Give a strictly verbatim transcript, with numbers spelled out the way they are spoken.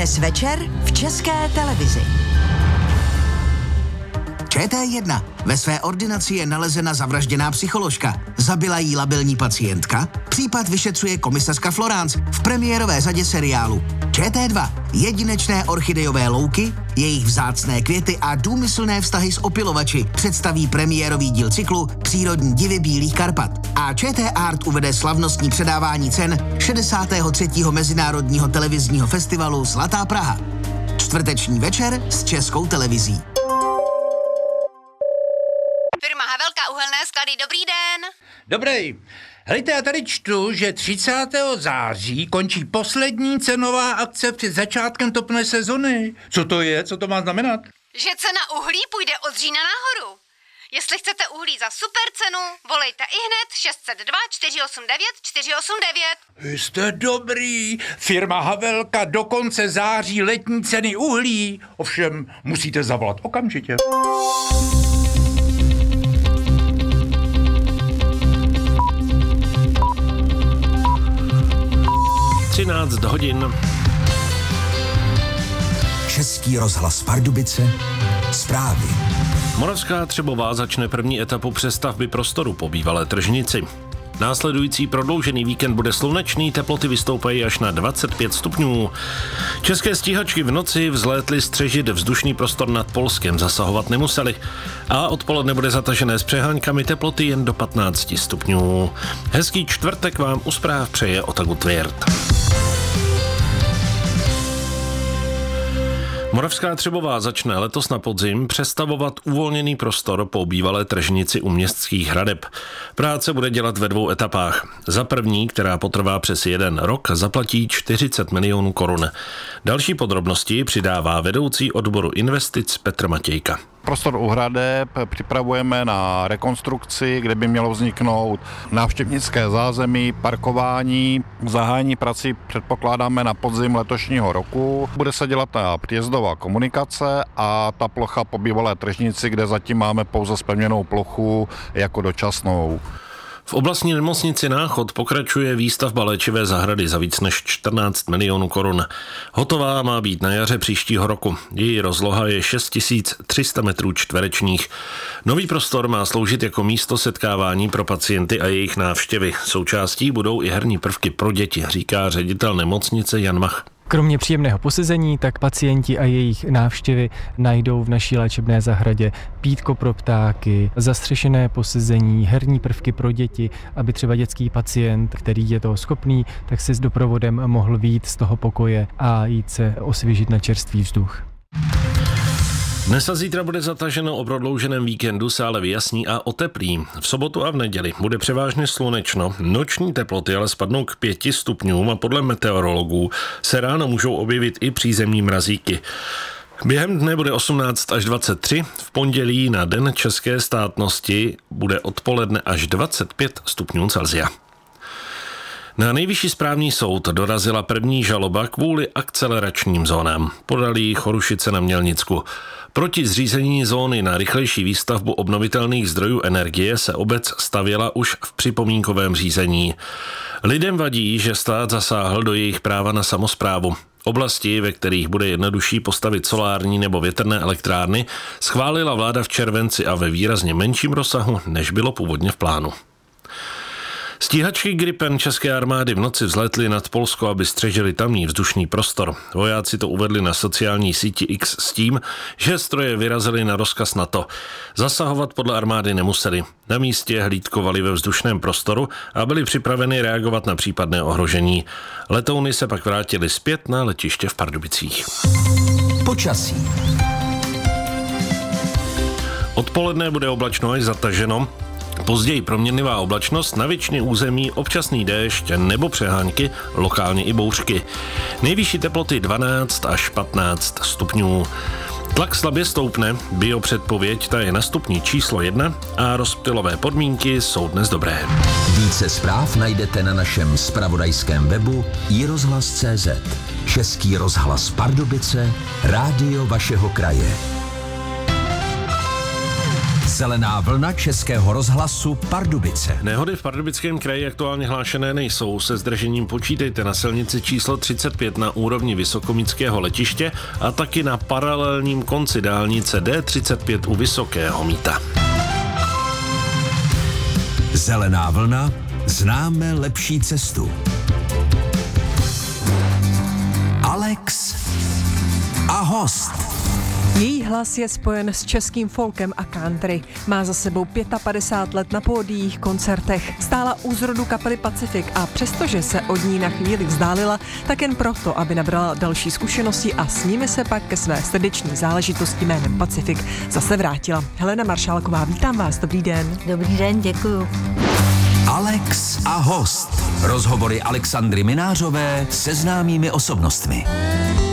Dnes večer v České televizi. Č T jedna. Ve své ordinaci je nalezena zavražděná psycholožka. Zabila jí labilní pacientka? Případ vyšetřuje komisařka Florence v premiérové řadě seriálu. Č T dva. Jedinečné orchidejové louky, jejich vzácné květy a důmyslné vztahy s opylovači představí premiérový díl cyklu Přírodní divy Bílých Karpat. A Č T Art uvede slavnostní předávání cen šedesátého třetího Mezinárodního televizního festivalu Zlatá Praha. Čtvrteční večer s Českou televizí. Firma Havelka uhelné sklady, dobrý den. Dobrý. Hejte, já tady čtu, že třicátého září končí poslední cenová akce před začátkem topné sezony. Co to je? Co to má znamenat? Že cena uhlí půjde od října nahoru. Jestli chcete uhlí za super cenu, volejte ihned šest set dva čtyři osm devět čtyři osm devět. Vy jste dobrý. Firma Havelka do konce září letní ceny uhlí. Ovšem, musíte zavolat okamžitě. třináct hodin. Český rozhlas Pardubice. Zprávy. Moravská Třebová začne první etapu přestavby prostoru po bývalé tržnici. Následující prodloužený víkend bude slunečný, teploty vystoupají až na dvacet pět stupňů. České stíhačky v noci vzlétly střežit vzdušný prostor nad Polskem, zasahovat nemuseli. A odpoledne bude zatažené s přeháňkami, teploty jen do patnáct stupňů. Hezký čtvrtek vám u zpráv přeje Otagu Tvěrt. Moravská Třebová začne letos na podzim přestavovat uvolněný prostor po bývalé tržnici u Městských hradeb. Práce bude dělat ve dvou etapách. Za první, která potrvá přes jeden rok, zaplatí čtyřicet milionů korun. Další podrobnosti přidává vedoucí odboru investic Petr Matějka. Prostor u hradeb připravujeme na rekonstrukci, kde by mělo vzniknout návštěvnické zázemí, parkování. Zahájení prací předpokládáme na podzim letošního roku. Bude se dělat ta příjezdová komunikace a ta plocha po bývalé tržnici, kde zatím máme pouze zpevněnou plochu jako dočasnou. V oblastní nemocnici Náchod pokračuje výstavba léčivé zahrady za víc než čtrnáct milionů korun. Hotová má být na jaře příštího roku. Její rozloha je šest tisíc tři sta metrů čtverečních. Nový prostor má sloužit jako místo setkávání pro pacienty a jejich návštěvy. Součástí budou i herní prvky pro děti, říká ředitel nemocnice Jan Mach. Kromě příjemného posezení, tak pacienti a jejich návštěvy najdou v naší léčebné zahradě pítko pro ptáky, zastřešené posezení, herní prvky pro děti, aby třeba dětský pacient, který je toho schopný, tak se s doprovodem mohl vyjít z toho pokoje a jít se osvěžit na čerstvý vzduch. Dnes a zítra bude zataženo, o prodlouženém víkendu se ale vyjasní a oteplí. V sobotu a v neděli bude převážně slunečno, noční teploty ale spadnou k pěti stupňům a podle meteorologů se ráno můžou objevit i přízemní mrazíky. Během dne bude osmnáct až dvacet tři, v pondělí na Den české státnosti bude odpoledne až dvacet pět stupňů Celsia. Na Nejvyšší správní soud dorazila první žaloba kvůli akceleračním zónám. Podali ji Chorušice na Mělnicku. Proti zřízení zóny na rychlejší výstavbu obnovitelných zdrojů energie se obec stavěla už v připomínkovém řízení. Lidem vadí, že stát zasáhl do jejich práva na samosprávu. Oblasti, ve kterých bude jednodušší postavit solární nebo větrné elektrárny, schválila vláda v červenci a ve výrazně menším rozsahu, než bylo původně v plánu. Stíhačky Gripen české armády v noci vzlétly nad Polsko, aby střežili tamní vzdušný prostor. Vojáci to uvedli na sociální síti X s tím, že stroje vyrazily na rozkaz NATO. Zasahovat podle armády nemuseli. Na místě hlídkovali ve vzdušném prostoru a byli připraveni reagovat na případné ohrožení. Letouny se pak vrátili zpět na letiště v Pardubicích. Počasí. Odpoledne bude oblačno až zataženo. Později proměnlivá oblačnost, na většině území občasný déšť nebo přehánky, lokálně i bouřky. Nejvyšší teploty dvanáct až patnáct stupňů. Tlak slabě stoupne, biopředpověď ta je na stupni číslo jedna a rozptylové podmínky jsou dnes dobré. Více zpráv najdete na našem zpravodajském webu i rozhlas tečka cé zet. Český rozhlas Pardubice, rádio vašeho kraje. Zelená vlna Českého rozhlasu Pardubice. Nehody v Pardubickém kraji aktuálně hlášené nejsou. Se zdržením počítejte na silnici číslo třicet pět na úrovni Vysokomítského letiště a taky na paralelním konci dálnice D třicet pět u Vysokého Mýta. Zelená vlna, známe lepší cestu. Alex a host. Její hlas je spojen s českým folkem a country. Má za sebou padesát pět let na pódiích, koncertech. Stála u zrodu kapely Pacific a přestože se od ní na chvíli vzdálila, tak jen proto, aby nabrala další zkušenosti a s nimi se pak ke své srdeční záležitosti jménem Pacific zase vrátila. Helena Maršálková, vítám vás, dobrý den. Dobrý den, děkuju. Alex a host. Rozhovory Alexandry Minářové se známými osobnostmi.